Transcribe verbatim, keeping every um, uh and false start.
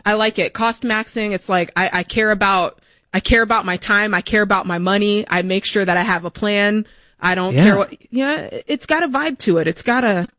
I like it. Cost maxing. It's like, I, I care about, I care about my time. I care about my money. I make sure that I have a plan. I don't Yeah. care what, yeah, it's got a vibe to it. It's got a,